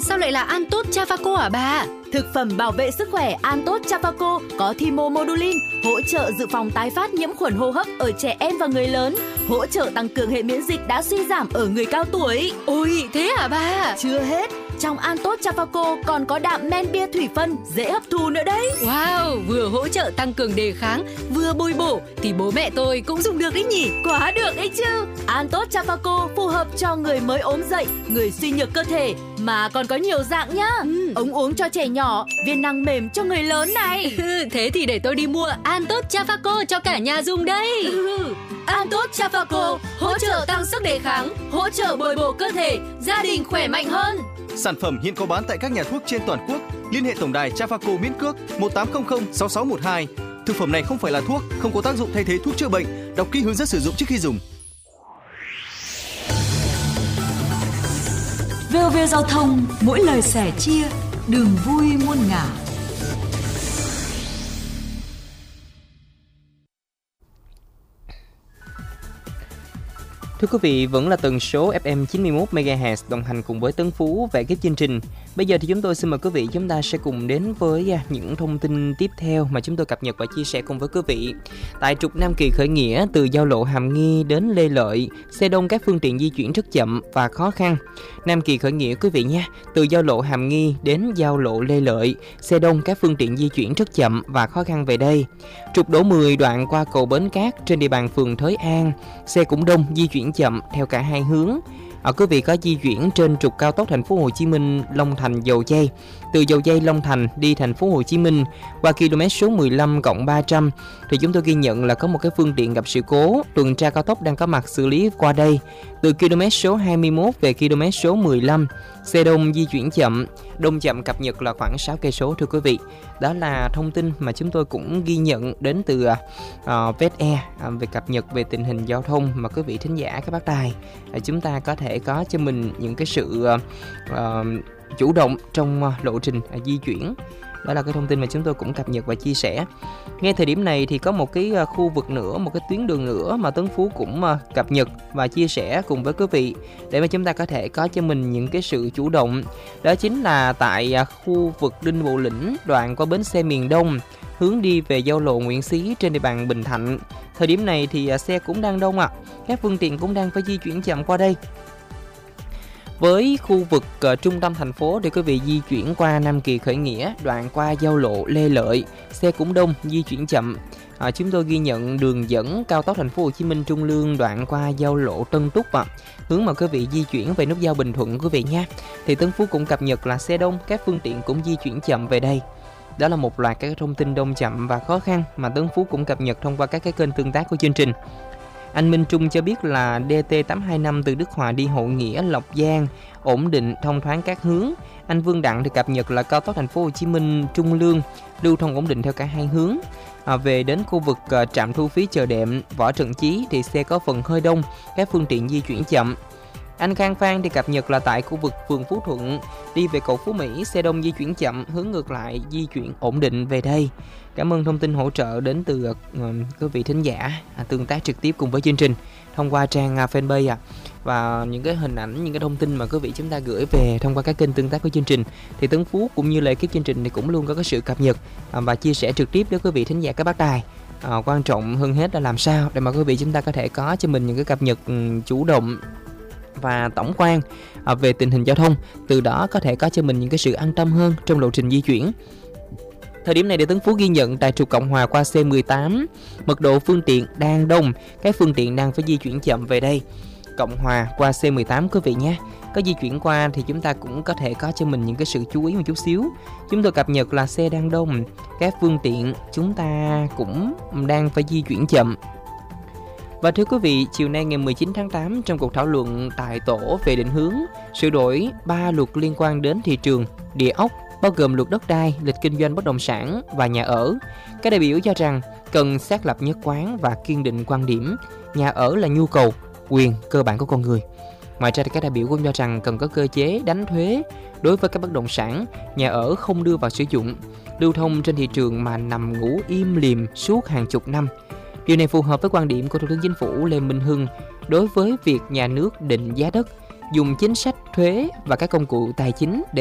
sao lại là An Tốt Chavaco hả bà? Thực phẩm bảo vệ sức khỏe An Tốt Chavaco có thymomodulin, hỗ trợ dự phòng tái phát nhiễm khuẩn hô hấp ở trẻ em và người lớn, hỗ trợ tăng cường hệ miễn dịch đã suy giảm ở người cao tuổi. Ôi, thế hả bà? Chưa hết, trong An Tốt Chavaco còn có đạm men bia thủy phân dễ hấp thu nữa đấy. Wow, vừa hỗ trợ tăng cường đề kháng, vừa bồi bổ thì bố mẹ tôi cũng dùng được đấy nhỉ? Quá được đấy chứ. An Tốt Chavaco phù hợp cho người mới ốm dậy, người suy nhược cơ thể mà còn có nhiều dạng nhá. Ống uống cho trẻ nhỏ, viên nang mềm cho người lớn này. Thế thì để tôi đi mua An Tốt Chavaco cho cả nhà dùng đây. An Tốt Chavaco hỗ trợ tăng sức đề kháng, hỗ trợ bồi bổ cơ thể, gia đình khỏe mạnh hơn. Sản phẩm hiện có bán tại các nhà thuốc trên toàn quốc. Liên hệ tổng đài Chavaco miễn cước 1800 6612. Thực phẩm này không phải là thuốc, không có tác dụng thay thế thuốc chữa bệnh. Đọc kỹ hướng dẫn sử dụng trước khi dùng. VOV Giao thông, mỗi lời sẻ chia, đường vui muôn ngả. Thưa quý vị, vẫn là tần số FM 91 MHz đồng hành cùng với Tấn Phú về cái chương trình. Bây giờ thì chúng tôi xin mời quý vị, chúng ta sẽ cùng đến với những thông tin tiếp theo mà chúng tôi cập nhật và chia sẻ cùng với quý vị. Tại trục Nam Kỳ khởi nghĩa từ giao lộ Hàm Nghi đến Lê Lợi, xe đông các phương tiện di chuyển rất chậm và khó khăn. Nam Kỳ khởi nghĩa quý vị nha, từ giao lộ Hàm Nghi đến giao lộ Lê Lợi, xe đông các phương tiện di chuyển rất chậm và khó khăn về đây. Trục Đỗ 10 đoạn qua cầu Bến Cát trên địa bàn phường Thới An, xe cũng đông, di chuyển chậm theo cả hai hướng. Quý vị có di chuyển trên trục cao tốc thành phố Hồ Chí Minh Long Thành Dầu Giây, từ Dầu Giây Long Thành đi thành phố Hồ Chí Minh qua km số 15+300 thì chúng tôi ghi nhận là có một cái phương tiện gặp sự cố, tuần tra cao tốc đang có mặt xử lý qua đây. Từ km số 21 về km số 15, xe đông di chuyển chậm, đông chậm cập nhật là khoảng 6 cây số thưa quý vị. Đó là thông tin mà chúng tôi cũng ghi nhận đến từ VetAir về cập nhật về tình hình giao thông mà quý vị thính giả các bác tài chúng ta có thể có cho mình những cái sự chủ động trong lộ trình di chuyển. Đó là cái thông tin mà chúng tôi cũng cập nhật và chia sẻ. Ngay thời điểm này thì có một cái khu vực nữa, một cái tuyến đường nữa mà Tấn Phú cũng cập nhật và chia sẻ cùng với quý vị để mà chúng ta có thể có cho mình những cái sự chủ động. Đó chính là tại khu vực Đinh Bộ Lĩnh, đoạn qua bến xe miền Đông, hướng đi về giao lộ Nguyễn Xí trên địa bàn Bình Thạnh. Thời điểm này thì xe cũng đang đông các phương tiện cũng đang phải di chuyển chậm qua đây. Với khu vực trung tâm thành phố để quý vị di chuyển qua Nam Kỳ khởi nghĩa, đoạn qua giao lộ Lê Lợi, xe cũng đông, di chuyển chậm. Chúng tôi ghi nhận đường dẫn cao tốc thành phố Hồ Chí Minh Trung Lương đoạn qua giao lộ Tân Túc hướng mà quý vị di chuyển về nút giao Bình Thuận quý vị nha. Thì Tấn Phú cũng cập nhật là xe đông, các phương tiện cũng di chuyển chậm về đây. Đó là một loạt các thông tin đông chậm và khó khăn mà Tấn Phú cũng cập nhật thông qua các cái kênh tương tác của chương trình. Anh Minh Trung cho biết là DT825 từ Đức Hòa đi Hội Nghĩa, Lộc Giang ổn định, thông thoáng các hướng. Anh Vương Đặng thì cập nhật là cao tốc thành phố Hồ Chí Minh Trung Lương lưu thông ổn định theo cả hai hướng. Về đến khu vực trạm thu phí Chợ Đệm, Võ Trần Chí thì xe có phần hơi đông, các phương tiện di chuyển chậm. Anh Khang Phan thì cập nhật là tại khu vực phường Phú Thuận đi về cầu Phú Mỹ, xe đông di chuyển chậm, hướng ngược lại di chuyển ổn định về đây. Cảm ơn thông tin hỗ trợ đến từ quý vị thính giả tương tác trực tiếp cùng với chương trình thông qua trang fanpage và những cái hình ảnh, những cái thông tin mà quý vị chúng ta gửi về thông qua các kênh tương tác của chương trình thì Tấn Phú cũng như là cái chương trình thì cũng luôn có cái sự cập nhật và chia sẻ trực tiếp với quý vị thính giả các bác tài. Quan trọng hơn hết là làm sao để mà quý vị chúng ta có thể có cho mình những cái cập nhật chủ động và tổng quan về tình hình giao thông, từ đó có thể có cho mình những cái sự an tâm hơn trong lộ trình di chuyển. Thời điểm này để Tấn Phú ghi nhận tại trục Cộng Hòa qua C18, mật độ phương tiện đang đông, các phương tiện đang phải di chuyển chậm về đây. Cộng Hòa qua C18 quý vị nhé. Có di chuyển qua thì chúng ta cũng có thể có cho mình những cái sự chú ý một chút xíu. Chúng tôi cập nhật là xe đang đông, các phương tiện chúng ta cũng đang phải di chuyển chậm. Và thưa quý vị, chiều nay ngày 19 tháng 8 trong cuộc thảo luận tại tổ về định hướng sửa đổi 3 luật liên quan đến thị trường, địa ốc, bao gồm luật đất đai, lịch kinh doanh bất động sản và nhà ở, các đại biểu cho rằng cần xác lập nhất quán và kiên định quan điểm nhà ở là nhu cầu, quyền cơ bản của con người. Ngoài ra thì các đại biểu cũng cho rằng cần có cơ chế đánh thuế đối với các bất động sản, nhà ở không đưa vào sử dụng, lưu thông trên thị trường mà nằm ngủ im lìm suốt hàng chục năm. Điều này phù hợp với quan điểm của Thủ tướng Chính phủ Lê Minh Hưng đối với việc nhà nước định giá đất, dùng chính sách thuế và các công cụ tài chính để